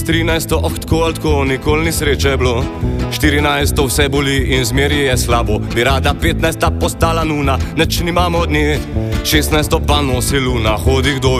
S 13 tako, nikoli ni sreče bilo. 14 vse boli in zmeri je slabo. Bi rada 15 postala nuna, neč nimamo od nje. 16 pa nosi luna, hodi kdo